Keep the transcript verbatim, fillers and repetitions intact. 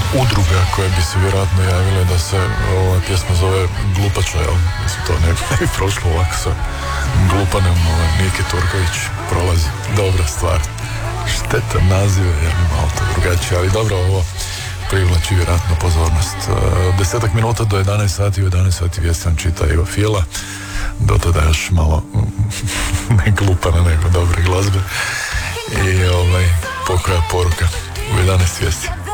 udruga koje bi se vjerojatno javile da se ova pjesma zove Glupača, jel? Mislim, to ne bi prošlo ovako sa Glupanem, ovaj, Nike Turković prolazi. Dobra stvar. Šteta nazive, jer mi malo to drugačije, ali dobro, ovo privlači vjerojatno pozornost. Desetak minuta do jedanaest sati, u jedanaest sati vijest nam čita Ivo Fila. Do tada još malo ne Glupana, nego dobre glazbe. I ovaj, pokoja poruka u jedanaest vijesti.